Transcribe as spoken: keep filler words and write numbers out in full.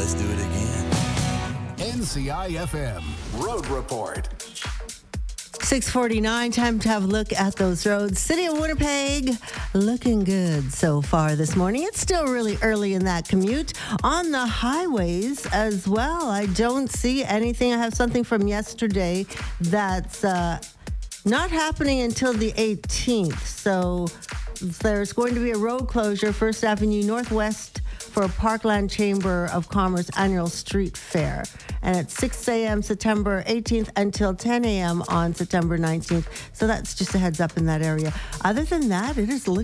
let's do it again. N C I F M Road Report. six forty-nine, time to have a look at those roads. City of Winnipeg, looking good so far this morning. It's still really early in that commute. On the highways as well, I don't see anything. I have something from yesterday that's uh, not happening until the eighteenth. So there's going to be a road closure, First Avenue Northwest, for Parkland Chamber of Commerce annual street fair. And it's six a.m. September eighteenth until ten a.m. on September nineteenth. So that's just a heads up in that area. Other than that, it is looking